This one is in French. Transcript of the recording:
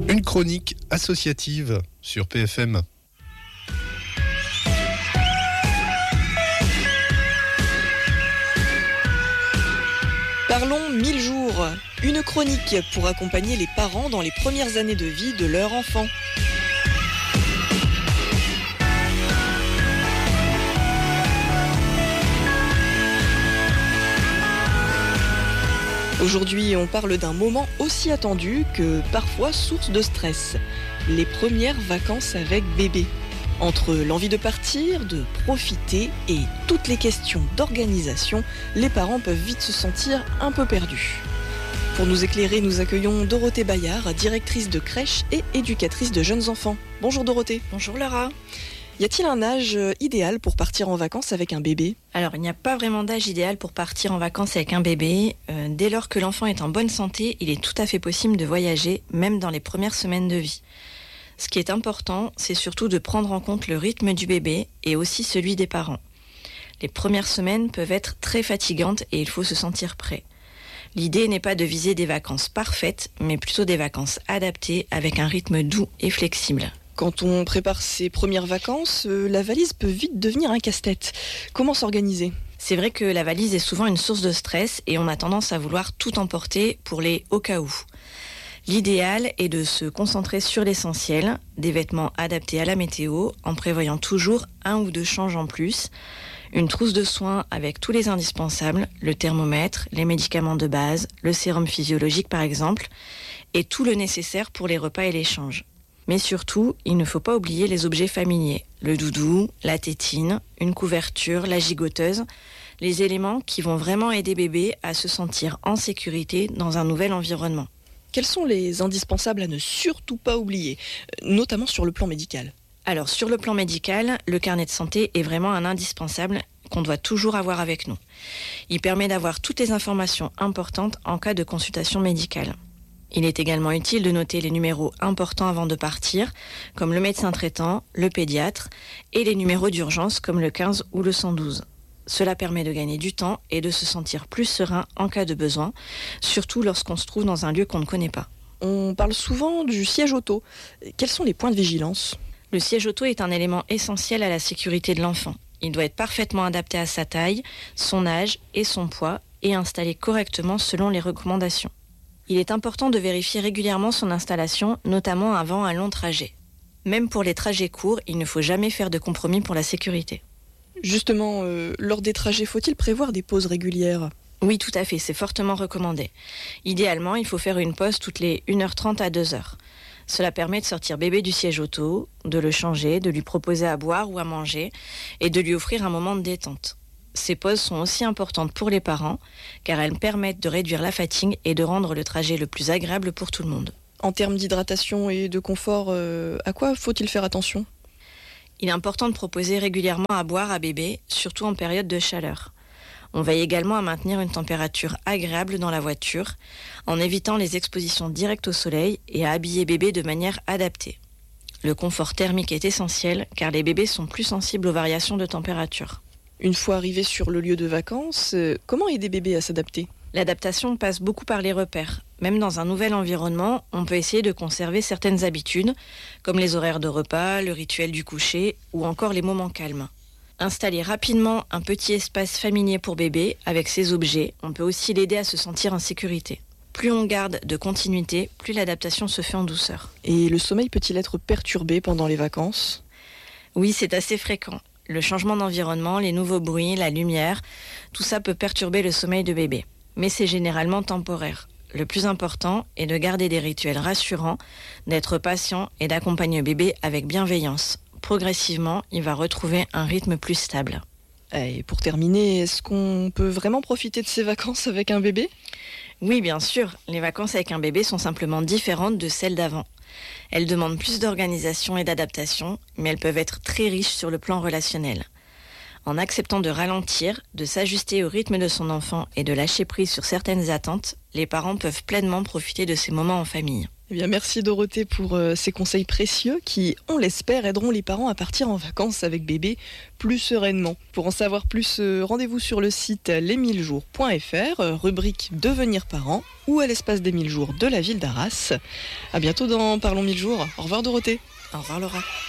Une chronique associative sur PFM. Parlons 1000 jours, une chronique pour accompagner les parents dans les premières années de vie de leur enfant. Aujourd'hui, on parle d'un moment aussi attendu que parfois source de stress. Les premières vacances avec bébé. Entre l'envie de partir, de profiter et toutes les questions d'organisation, les parents peuvent vite se sentir un peu perdus. Pour nous éclairer, nous accueillons Dorothée Bayard, directrice de crèche et éducatrice de jeunes enfants. Bonjour Dorothée. Bonjour Laura. Y a-t-il un âge idéal pour partir en vacances avec un bébé ? Alors, il n'y a pas vraiment d'âge idéal pour partir en vacances avec un bébé. Dès lors que l'enfant est en bonne santé, il est tout à fait possible de voyager, même dans les premières semaines de vie. Ce qui est important, c'est surtout de prendre en compte le rythme du bébé et aussi celui des parents. Les premières semaines peuvent être très fatigantes et il faut se sentir prêt. L'idée n'est pas de viser des vacances parfaites, mais plutôt des vacances adaptées avec un rythme doux et flexible. Quand on prépare ses premières vacances, la valise peut vite devenir un casse-tête. Comment s'organiser ? C'est vrai que la valise est souvent une source de stress et on a tendance à vouloir tout emporter pour les au cas où. L'idéal est de se concentrer sur l'essentiel, des vêtements adaptés à la météo, en prévoyant toujours 1 ou 2 changes en plus, une trousse de soins avec tous les indispensables, le thermomètre, les médicaments de base, le sérum physiologique par exemple, et tout le nécessaire pour les repas et l'échange. Mais surtout, il ne faut pas oublier les objets familiers, le doudou, la tétine, une couverture, la gigoteuse, les éléments qui vont vraiment aider bébé à se sentir en sécurité dans un nouvel environnement. Quels sont les indispensables à ne surtout pas oublier, notamment sur le plan médical ? Alors, sur le plan médical, le carnet de santé est vraiment un indispensable qu'on doit toujours avoir avec nous. Il permet d'avoir toutes les informations importantes en cas de consultation médicale. Il est également utile de noter les numéros importants avant de partir, comme le médecin traitant, le pédiatre, et les numéros d'urgence comme le 15 ou le 112. Cela permet de gagner du temps et de se sentir plus serein en cas de besoin, surtout lorsqu'on se trouve dans un lieu qu'on ne connaît pas. On parle souvent du siège auto. Quels sont les points de vigilance ? Le siège auto est un élément essentiel à la sécurité de l'enfant. Il doit être parfaitement adapté à sa taille, son âge et son poids et installé correctement selon les recommandations. Il est important de vérifier régulièrement son installation, notamment avant un long trajet. Même pour les trajets courts, il ne faut jamais faire de compromis pour la sécurité. Justement, lors des trajets, faut-il prévoir des pauses régulières ? Oui, tout à fait, c'est fortement recommandé. Idéalement, il faut faire une pause toutes les 1h30 à 2h. Cela permet de sortir bébé du siège auto, de le changer, de lui proposer à boire ou à manger et de lui offrir un moment de détente. Ces pauses sont aussi importantes pour les parents car elles permettent de réduire la fatigue et de rendre le trajet le plus agréable pour tout le monde. En termes d'hydratation et de confort, à quoi faut-il faire attention ? Il est important de proposer régulièrement à boire à bébé, surtout en période de chaleur. On veille également à maintenir une température agréable dans la voiture, en évitant les expositions directes au soleil et à habiller bébé de manière adaptée. Le confort thermique est essentiel car les bébés sont plus sensibles aux variations de température. Une fois arrivé sur le lieu de vacances, comment aider bébé à s'adapter ? L'adaptation passe beaucoup par les repères. Même dans un nouvel environnement, on peut essayer de conserver certaines habitudes, comme les horaires de repas, le rituel du coucher ou encore les moments calmes. Installer rapidement un petit espace familier pour bébé avec ses objets, on peut aussi l'aider à se sentir en sécurité. Plus on garde de continuité, plus l'adaptation se fait en douceur. Et le sommeil peut-il être perturbé pendant les vacances ? Oui, c'est assez fréquent. Le changement d'environnement, les nouveaux bruits, la lumière, tout ça peut perturber le sommeil de bébé. Mais c'est généralement temporaire. Le plus important est de garder des rituels rassurants, d'être patient et d'accompagner bébé avec bienveillance. Progressivement, il va retrouver un rythme plus stable. Et pour terminer, est-ce qu'on peut vraiment profiter de ses vacances avec un bébé ? Oui, bien sûr. Les vacances avec un bébé sont simplement différentes de celles d'avant. Elles demandent plus d'organisation et d'adaptation, mais elles peuvent être très riches sur le plan relationnel. En acceptant de ralentir, de s'ajuster au rythme de son enfant et de lâcher prise sur certaines attentes, les parents peuvent pleinement profiter de ces moments en famille. Eh bien, merci Dorothée pour ces conseils précieux qui, on l'espère, aideront les parents à partir en vacances avec bébé plus sereinement. Pour en savoir plus, rendez-vous sur le site les1000jours.fr, rubrique Devenir parent, ou à l'espace des 1000 jours de la ville d'Arras. À bientôt dans Parlons 1000 jours. Au revoir Dorothée. Au revoir Laura.